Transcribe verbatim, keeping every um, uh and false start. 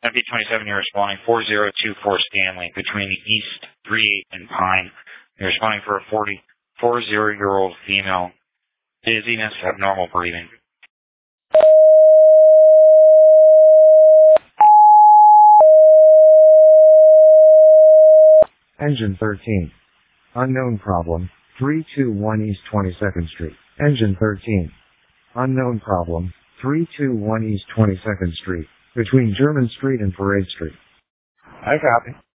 M P twenty-seven, you're responding four zero two four Stanley between the East three eight and Pine. You're responding for a forty-four-year-old female. Dizziness, abnormal breathing. Engine thirteen. Unknown problem, three two one East twenty-second Street. Engine thirteen. Unknown problem, three two one East twenty-second Street, between German Street and Parade Street. I copy.